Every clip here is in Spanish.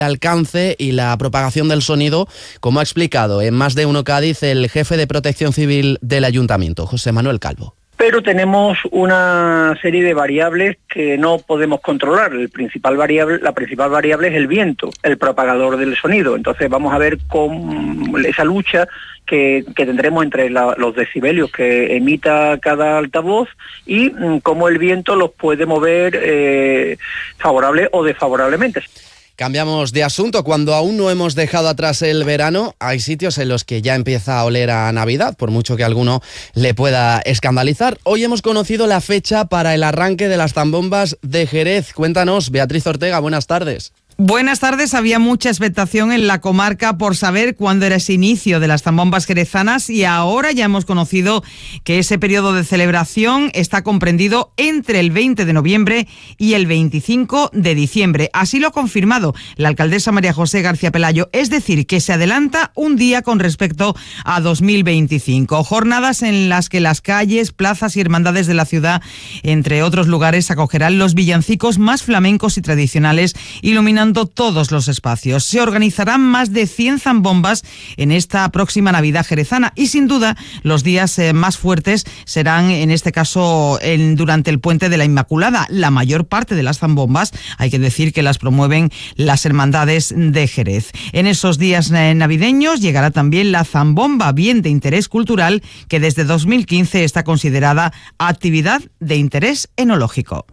alcance y la propagación del sonido, como ha explicado en Más de Uno Cádiz el jefe de Protección Civil del Ayuntamiento, José Manuel Calvo. Pero tenemos una serie de variables que no podemos controlar. La principal variable es el viento, el propagador del sonido. Entonces vamos a ver cómo esa lucha que tendremos entre los decibelios que emita cada altavoz y cómo el viento los puede mover favorable o desfavorablemente. Cambiamos de asunto. Cuando aún no hemos dejado atrás el verano, hay sitios en los que ya empieza a oler a Navidad, por mucho que a alguno le pueda escandalizar. Hoy hemos conocido la fecha para el arranque de las zambombas de Jerez. Cuéntanos, Beatriz Ortega, buenas tardes. Buenas tardes. Había mucha expectación en la comarca por saber cuándo era ese inicio de las zambombas jerezanas y ahora ya hemos conocido que ese periodo de celebración está comprendido entre el 20 de noviembre y el 25 de diciembre. Así lo ha confirmado la alcaldesa María José García Pelayo, es decir, que se adelanta un día con respecto a 2025. Jornadas en las que las calles, plazas y hermandades de la ciudad, entre otros lugares, acogerán los villancicos más flamencos y tradicionales, iluminando todos los espacios. Se organizarán más de 100 zambombas en esta próxima Navidad jerezana y sin duda los días más fuertes serán en este caso durante el Puente de la Inmaculada. La mayor parte de las zambombas hay que decir que las promueven las hermandades de Jerez. En esos días navideños llegará también la zambomba, bien de interés cultural, que desde 2015 está considerada actividad de interés enológico.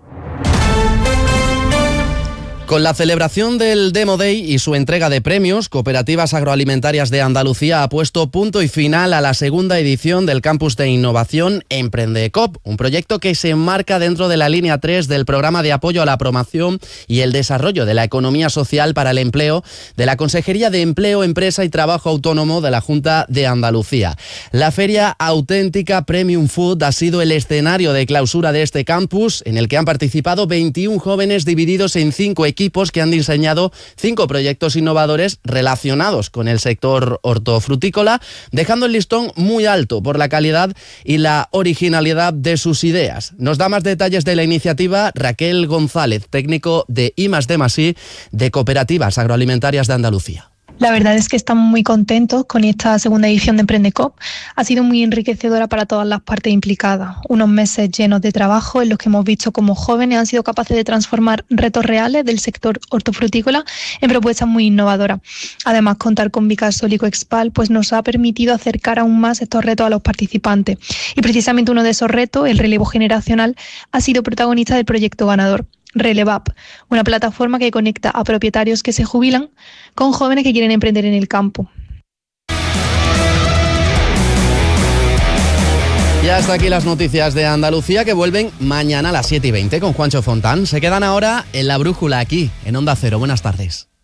Con la celebración del Demo Day y su entrega de premios, Cooperativas Agroalimentarias de Andalucía ha puesto punto y final a la segunda edición del Campus de Innovación Emprendecop, un proyecto que se enmarca dentro de la línea 3 del Programa de Apoyo a la Promoción y el Desarrollo de la Economía Social para el Empleo de la Consejería de Empleo, Empresa y Trabajo Autónomo de la Junta de Andalucía. La feria auténtica Premium Food ha sido el escenario de clausura de este campus, en el que han participado 21 jóvenes divididos en 5 equipos que han diseñado 5 proyectos innovadores relacionados con el sector hortofrutícola, dejando el listón muy alto por la calidad y la originalidad de sus ideas. Nos da más detalles de la iniciativa Raquel González, técnico de I+D+I de Cooperativas Agroalimentarias de Andalucía. La verdad es que estamos muy contentos con esta segunda edición de Emprendecop. Ha sido muy enriquecedora para todas las partes implicadas. Unos meses llenos de trabajo en los que hemos visto cómo jóvenes han sido capaces de transformar retos reales del sector hortofrutícola en propuestas muy innovadoras. Además, contar con Vicasol y Coexpal pues nos ha permitido acercar aún más estos retos a los participantes. Y precisamente uno de esos retos, el relevo generacional, ha sido protagonista del proyecto ganador. Relevap, una plataforma que conecta a propietarios que se jubilan con jóvenes que quieren emprender en el campo. Y hasta aquí las noticias de Andalucía, que vuelven mañana a las 7:20 con Juancho Fontán. Se quedan ahora en La Brújula, aquí en Onda Cero. Buenas tardes.